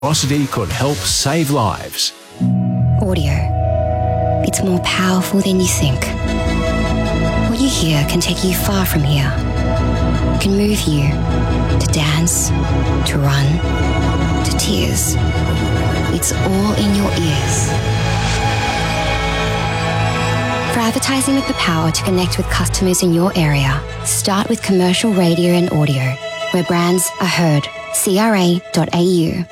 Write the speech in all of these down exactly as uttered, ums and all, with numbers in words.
Generosity could help save lives. Audio. It's more powerful than you think. What you hear can take you far from here. It can move you to dance, to run, to tears. It's all in your ears. For advertising with the power to connect with customers in your area, start with commercial radio and audio, where brands are heard. C R A dot A U.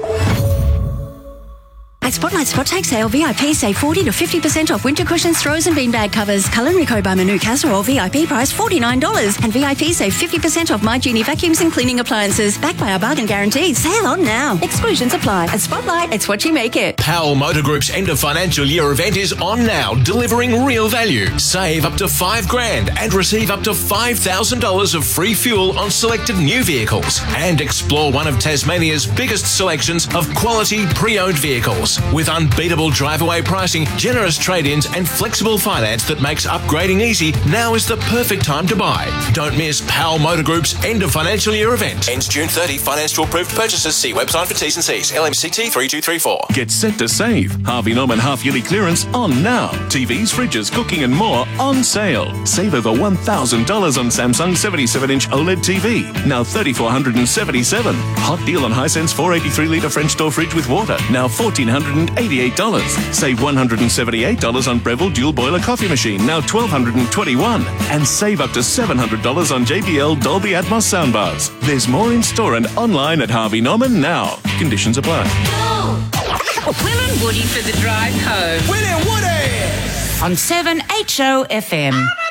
At Spotlight Spot Take Sale, V I P save forty to fifty percent off winter cushions, throws and beanbag covers. Culinary Co by Manu Casserole, V I P price forty-nine dollars. And V I P save fifty percent off My Genie vacuums and cleaning appliances. Backed by our bargain guarantee. Sale on now. Exclusions apply. At Spotlight, it's what you make it. Powell Motor Group's end of financial year event is on now, delivering real value. Save up to five grand and receive up to five thousand dollars of free fuel on selected new vehicles. And explore one of Tasmania's biggest selections of quality pre-owned vehicles. With unbeatable drive-away pricing, generous trade-ins and flexible finance that makes upgrading easy, now is the perfect time to buy. Don't miss Powell Motor Group's end of financial year event. Ends June thirtieth. Finance to approved purchases. See website for T's and C's. L M C T three two three four. Get set to save. Harvey Norman half-yearly clearance on now. T Vs, fridges, cooking and more on sale. Save over one thousand dollars on Samsung seventy-seven inch OLED T V. Now three thousand four hundred seventy-seven dollars. Hot deal on Hisense four eighty-three litre French door fridge with water. Now one thousand four hundred eighty-eight dollars. Save one hundred seventy-eight dollars on Breville dual boiler coffee machine. Now one thousand two hundred twenty-one dollars. And save up to seven hundred dollars on J B L Dolby Atmos soundbars. There's more in store and online at Harvey Norman now. Conditions apply. Will and Woody for the drive home. Will and Woody! On seven H O F M.